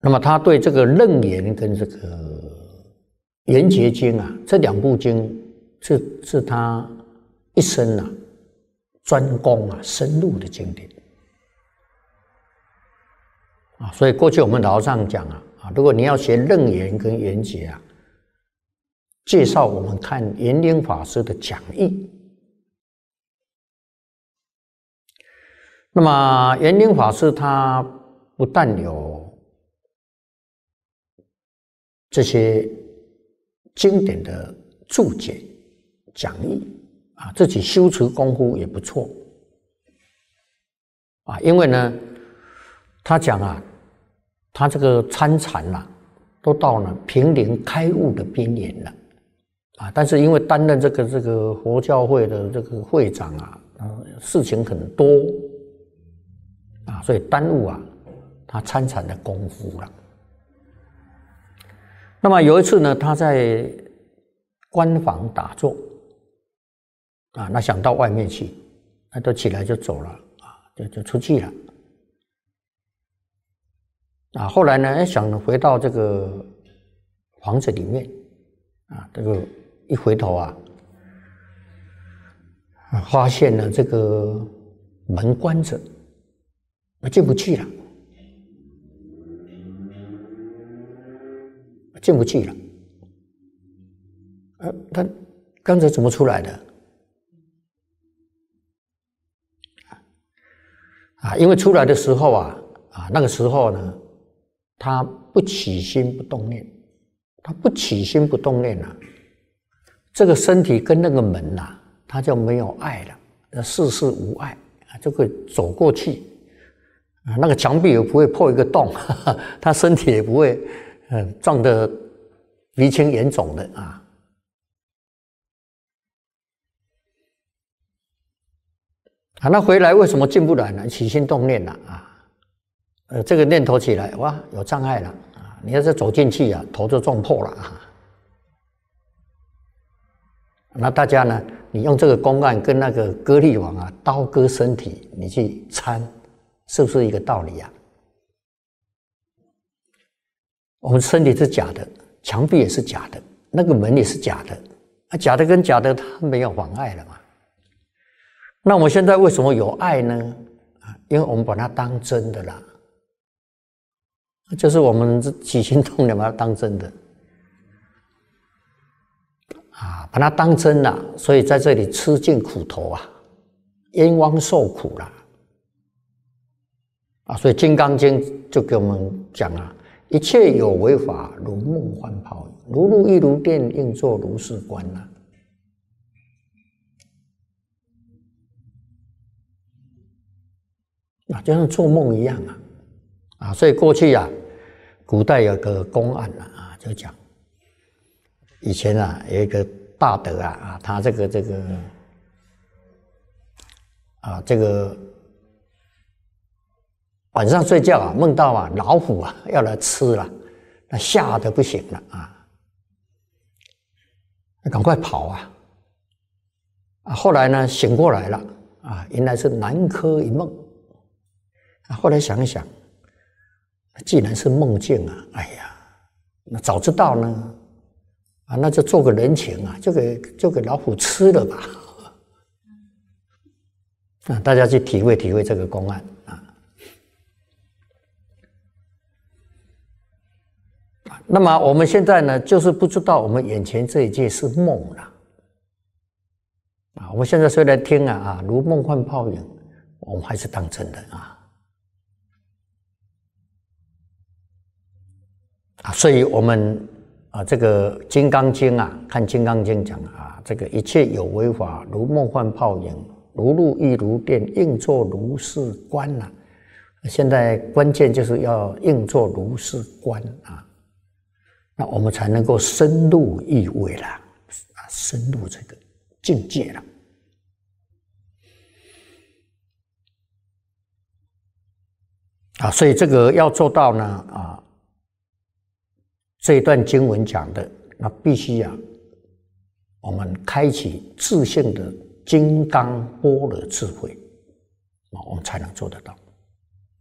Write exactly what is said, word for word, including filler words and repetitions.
那么他对这个《楞严》跟这个《圆觉经》啊，这两部经是是他一生啊专攻啊深入的经典啊。所以过去我们老上讲啊啊，如果你要学《楞严》跟《圆觉》啊，介绍我们看圆灵法师的讲义。那么圆灵法师他不但有这些经典的注解讲义啊，自己修持功夫也不错啊。因为呢，他讲啊，他这个参禅啊，都到了濒临开悟的边缘了啊。但是因为担任这个这个佛教会的这个会长啊，呃、事情很多啊，所以耽误啊他参禅的功夫了。那么有一次呢，他在关房打坐啊，那想到外面去，那都起来就走了啊，就就出去了啊。后来呢，想回到这个房子里面啊，这个一回头啊，发现了这个门关着，进不去了。进不去了，呃，他刚才怎么出来的？啊，因为出来的时候啊，啊，那个时候呢，他不起心不动念，他不起心不动念啊，这个身体跟那个门呐、啊，他就没有爱了，事事无碍啊，就可以走过去啊，那个墙壁也不会破一个洞，哈哈，他身体也不会。嗯，撞得鼻青眼肿的啊！啊，那回来为什么进不来呢？起心动念了啊！呃，这个念头起来，哇，有障碍了啊！你要是走进去啊，头就撞破了啊！那大家呢，你用这个公案跟那个割力王啊，刀割身体，你去参，是不是一个道理啊？我们身体是假的，墙壁也是假的，那个门也是假的，啊，假的跟假的它没有妨碍了嘛。那我们现在为什么有爱呢？啊，因为我们把它当真的啦，就是我们起心动念把它当真的，啊，把它当真了，所以在这里吃尽苦头啊，冤枉受苦了，啊，所以《金刚经》就给我们讲啊。一切有为法，如梦幻泡影，如露亦如电，应作如是观啊。啊，就像做梦一样啊！啊，所以过去啊，古代有个公案啊，就讲以前啊，有一个大德啊啊，他这个这个啊这个。晚上睡觉啊，梦到啊老虎啊要来吃了，那吓得不行了啊，赶快跑啊！啊，后来呢醒过来了啊，原来是南柯一梦。啊，后来想一想，既然是梦境啊，哎呀，那早知道呢，啊，那就做个人情啊，就给就给老虎吃了吧。啊，大家去体会体会这个公案啊。那么我们现在呢，就是不知道我们眼前这一切是梦了啊！我们现在虽然听啊啊，如梦幻泡影，我们还是当真的啊啊！所以我们啊，这个《金刚经》啊，看《金刚经》讲啊，这个一切有为法，如梦幻泡影，如露亦如电，应作如是观呐。现在关键就是要应作如是观啊。那我们才能够深入意味了，啊，深入这个境界了。啊，所以这个要做到呢，啊，这一段经文讲的，那必须啊，我们开启自性的金刚般若智慧，啊，我们才能做得到。